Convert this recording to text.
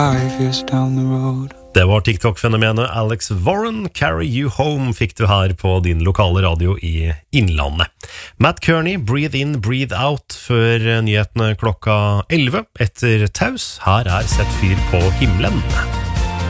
Det var TikTok-fenomenet Alex Warren, Carry You Home fikk du her på din lokale radio i Innlandet. Matt Kearney, Breathe In, Breathe Out, før nyhetene klokka 11 etter taus. Her er Sett fyr på himmelen.